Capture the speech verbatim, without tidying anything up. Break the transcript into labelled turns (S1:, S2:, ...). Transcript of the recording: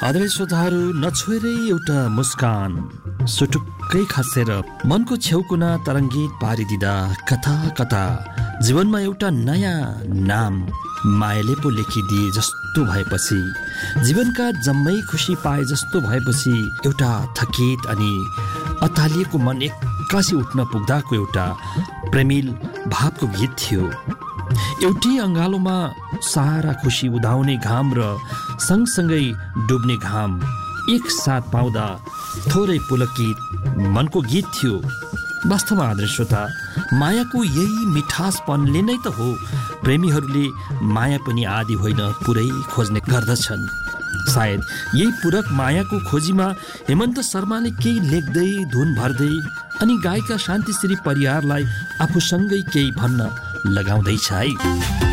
S1: आदरणीय श्रोताहरू, नछोएरै एउटा मुस्कान सुटुक्कै खसेर मनको छेउकुना तरङ्गित पारिदिँदा कता कता जीवनमा एउटा नयाँ नाम मायाले पो लेखिदिए जस्तो भएपछि, जीवनका जम्मै खुसी पाए जस्तो भएपछि एउटा थकित अनि अतालिएको मन एक्कासी उठ्न पुग्दाको एउटा प्रेमिल भावको गीत थियो। एउटै अँगालोमा सारा खुसी उदाउने घाम र सँगसँगै डुब्ने घाम एक साथ पाउँदा थोरै पुलकित मनको गीत थियो। वास्तवमा आदरणीय श्रोता, मायाको यही मिठासपनले नै त हो प्रेमीहरूले माया पनि आदि होइन पुरै खोज्ने गर्दछन्। सायद यही पूरक मायाको खोजीमा हेमन्त शर्माले केही लेख्दै धुन भर्दै अनि गायिका शान्तिश्री परियारलाई आफूसँगै केही भन्न लगाउँदैछ है।